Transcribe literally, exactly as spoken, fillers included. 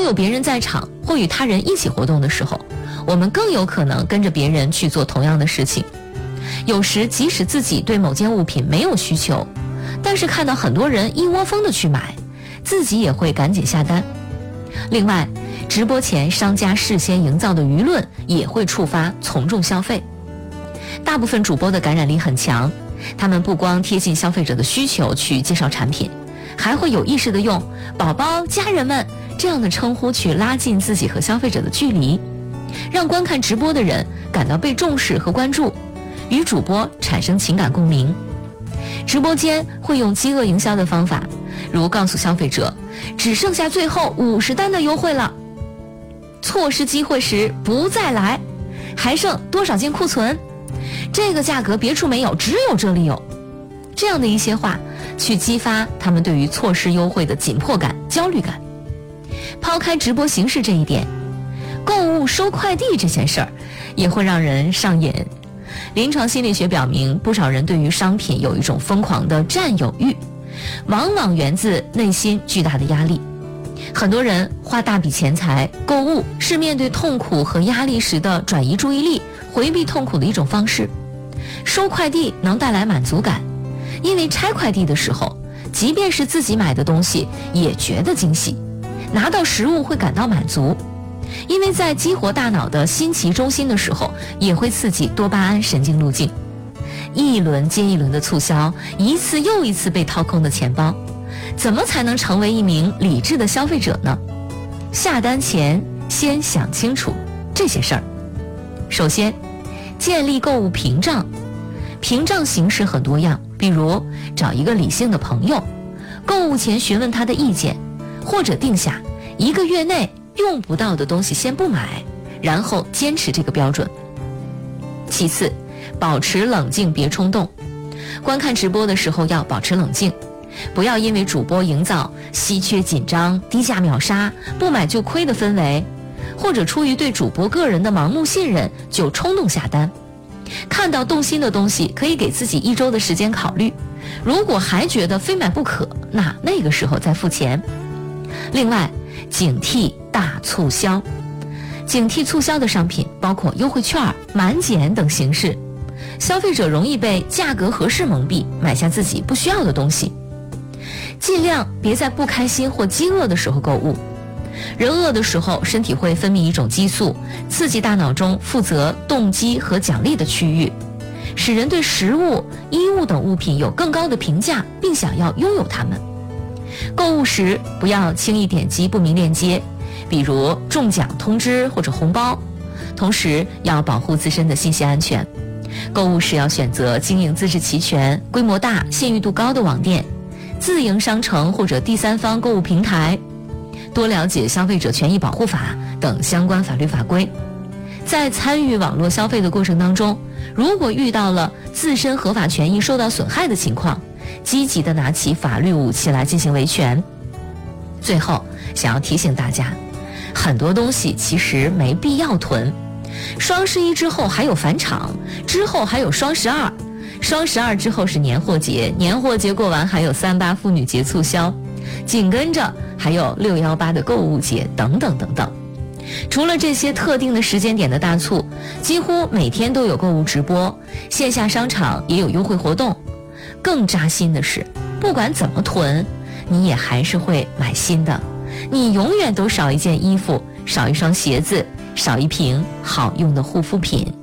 有别人在场或与他人一起活动的时候，我们更有可能跟着别人去做同样的事情。有时即使自己对某件物品没有需求，但是看到很多人一窝蜂的去买，自己也会赶紧下单。另外，直播前商家事先营造的舆论也会触发从众消费。大部分主播的感染力很强，他们不光贴近消费者的需求去介绍产品，还会有意识地用宝宝、家人们这样的称呼去拉近自己和消费者的距离，让观看直播的人感到被重视和关注，与主播产生情感共鸣。直播间会用饥饿营销的方法，如告诉消费者只剩下最后五十单的优惠了，错失机会时不再来，还剩多少件库存，这个价格别处没有，只有这里有。这样的一些话去激发他们对于错失优惠的紧迫感、焦虑感。抛开直播形式这一点，购物收快递这件事儿也会让人上瘾。临床心理学表明，不少人对于商品有一种疯狂的占有欲，往往源自内心巨大的压力。很多人花大笔钱财购物，是面对痛苦和压力时的转移注意力、回避痛苦的一种方式。收快递能带来满足感，因为拆快递的时候，即便是自己买的东西也觉得惊喜，拿到实物会感到满足，因为在激活大脑的新奇中心的时候，也会刺激多巴胺神经路径。一轮接一轮的促销，一次又一次被掏空的钱包，怎么才能成为一名理智的消费者呢？下单前先想清楚这些事儿。首先，建立购物屏障。屏障形式很多样，比如找一个理性的朋友，购物前询问他的意见，或者定下一个月内用不到的东西先不买，然后坚持这个标准。其次，保持冷静，别冲动。观看直播的时候要保持冷静，不要因为主播营造稀缺紧张、低价秒杀、不买就亏的氛围，或者出于对主播个人的盲目信任就冲动下单。看到动心的东西，可以给自己一周的时间考虑，如果还觉得非买不可，那那个时候再付钱。另外，警惕大促销。警惕促销的商品包括优惠券、满减等形式，消费者容易被价格合适蒙蔽，买下自己不需要的东西。尽量别在不开心或饥饿的时候购物。人饿的时候，身体会分泌一种激素，刺激大脑中负责动机和奖励的区域，使人对食物、衣物等物品有更高的评价，并想要拥有它们。购物时不要轻易点击不明链接，比如中奖通知或者红包，同时要保护自身的信息安全。购物时要选择经营资质齐全、规模大、信誉度高的网店、自营商城或者第三方购物平台，多了解消费者权益保护法等相关法律法规。在参与网络消费的过程当中，如果遇到了自身合法权益受到损害的情况，积极的拿起法律武器来进行维权。最后，想要提醒大家，很多东西其实没必要囤。双十一之后还有返场，之后还有双十二，双十二之后是年货节，年货节过完还有三八妇女节促销，紧跟着还有六一八的购物节等等等等。除了这些特定的时间点的大促，几乎每天都有购物直播，线下商场也有优惠活动。更扎心的是，不管怎么囤，你也还是会买新的，你永远都少一件衣服，少一双鞋子，少一瓶好用的护肤品。